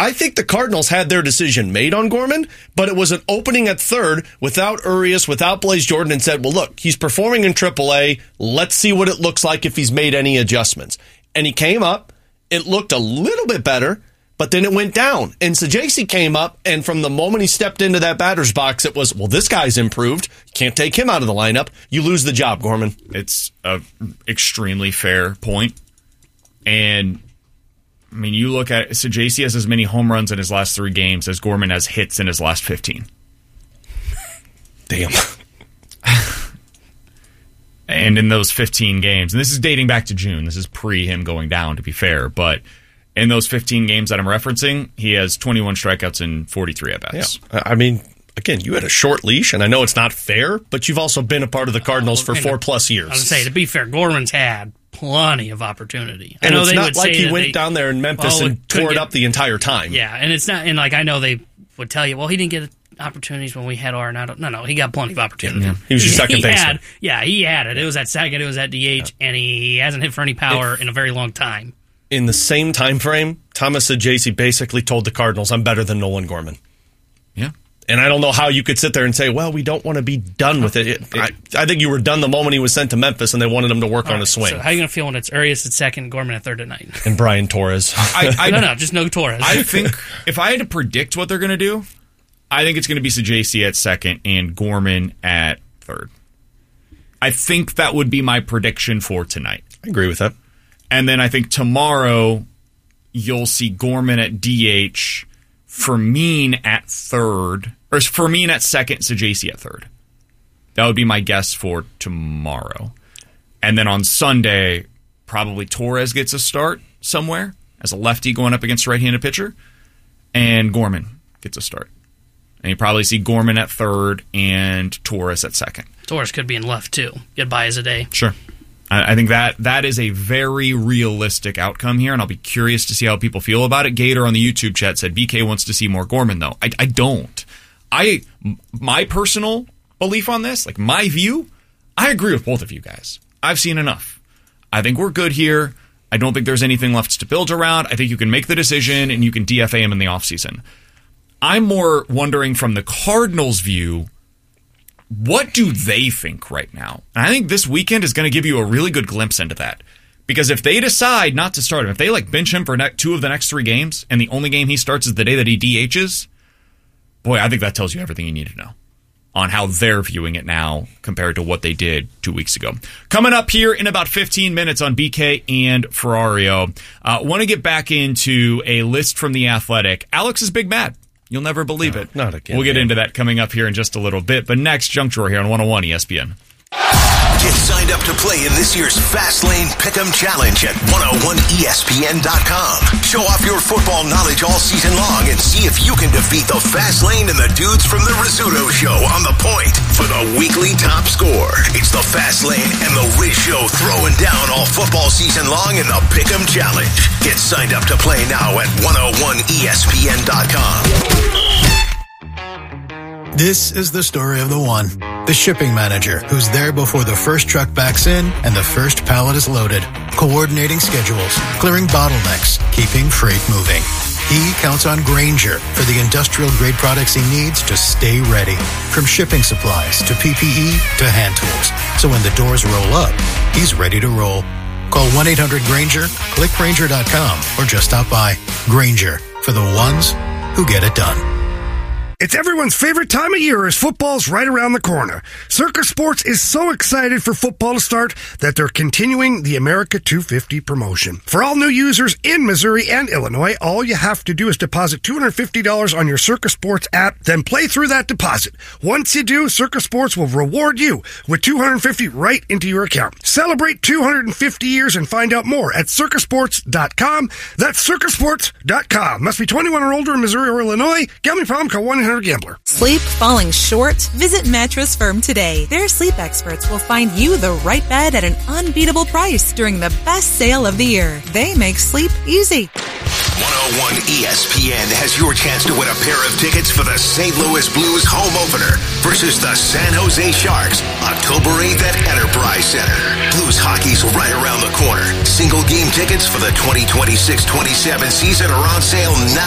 I think the Cardinals had their decision made on Gorman, but it was an opening at third without Urias, without Blaze Jordan, and said, well, look, he's performing in AAA. Let's see what it looks like if he's made any adjustments. And he came up. It looked a little bit better, but then it went down. And Saggese came up, and from the moment he stepped into that batter's box, it was, well, this guy's improved. Can't take him out of the lineup. You lose the job, Gorman. It's an extremely fair point. And I mean, you look at Saggese has as many home runs in his last 3 games as Gorman has hits in his last 15. Damn. And in those 15 games, and this is dating back to June, this is pre him going down, to be fair, but in those 15 games that I'm referencing, he has 21 strikeouts and 43 at-bats. Yeah. I mean, again, you had a short leash, and I know it's not fair, but you've also been a part of the Cardinals for 4+ years. I was going to say, to be fair, Gorman's had plenty of opportunity. And I know it's not like he went down there in Memphis and tore it up the entire time. Yeah, and it's not, and like I know they would tell you, well, he didn't get opportunities when we had Arenado. No, he got plenty of opportunity. Yeah. He was your second baseman. He had it. It was at second, it was at DH, and he hasn't hit for any power in a very long time. In the same time frame, Thomas Saggese basically told the Cardinals, I'm better than Nolan Gorman. Yeah. And I don't know how you could sit there and say, well, we don't want to be done with it. I think you were done the moment he was sent to Memphis and they wanted him to work on his swing. So how are you going to feel when it's Urias at second, Gorman at third at night? And Brian Torres. No, just no Torres. I think if I had to predict what they're going to do, I think it's going to be Saggese at second and Gorman at third. I think that would be my prediction for tonight. I agree with that. And then I think tomorrow you'll see Gorman at DH, Fermin at third, or Fermin at second, Saggese at third. That would be my guess for tomorrow. And then on Sunday, probably Torres gets a start somewhere as a lefty going up against a right-handed pitcher, and Gorman gets a start. And you probably see Gorman at third and Torres at second. Torres could be in left, too. Get by as a day. Sure. I think that is a very realistic outcome here, and I'll be curious to see how people feel about it. Gator on the YouTube chat said BK wants to see more Gorman, though. I don't. My personal belief on this, like my view, I agree with both of you guys. I've seen enough. I think we're good here. I don't think there's anything left to build around. I think you can make the decision, and you can DFA him in the offseason. I'm more wondering from the Cardinals' view, what do they think right now? And I think this weekend is going to give you a really good glimpse into that. Because if they decide not to start him, if they bench him for 2 of the next 3 games, and the only game he starts is the day that he DHs, boy, I think that tells you everything you need to know on how they're viewing it now compared to what they did 2 weeks ago. Coming up here in about 15 minutes on BK and Ferrario, want to get back into a list from The Athletic. Alex is big mad. You'll never believe it. Not again. We'll get into that coming up here in just a little bit. But next, Junk Drawer here on 101 ESPN. Get signed up to play in this year's Fastlane Pick'em Challenge at 101ESPN.com. Show off your football knowledge all season long and see if you can defeat the Fastlane and the dudes from the Rizzuto Show on the point for the weekly top score. It's the Fastlane and the Riz Show throwing down all football season long in the Pick'em Challenge. Get signed up to play now at 101ESPN.com. This is the story of the one. The shipping manager who's there before the first truck backs in and the first pallet is loaded, coordinating schedules, clearing bottlenecks, keeping freight moving. He counts on Grainger for the industrial-grade products he needs to stay ready. From shipping supplies to PPE to hand tools. So when the doors roll up, he's ready to roll. Call 1-800-GRAINGER, click Grainger.com, or just stop by. Grainger, for the ones who get it done. It's everyone's favorite time of year as football's right around the corner. Circa Sports is so excited for football to start that they're continuing the America 250 promotion. For all new users in Missouri and Illinois, all you have to do is deposit $250 on your Circa Sports app, then play through that deposit. Once you do, Circa Sports will reward you with $250 right into your account. Celebrate 250 years and find out more at circasports.com. That's circasports.com. Must be 21 or older in Missouri or Illinois. Gambling problem, call 1-800-GAMBLER. Sleep falling short? Visit Mattress Firm today. Their sleep experts will find you the right bed at an unbeatable price during the best sale of the year. They make sleep easy. 101 ESPN has your chance to win a pair of tickets for the St. Louis Blues home opener versus the San Jose Sharks, October 8th at Enterprise Center. Blues hockey's right around the corner. Single game tickets for the 2026-27 season are on sale now.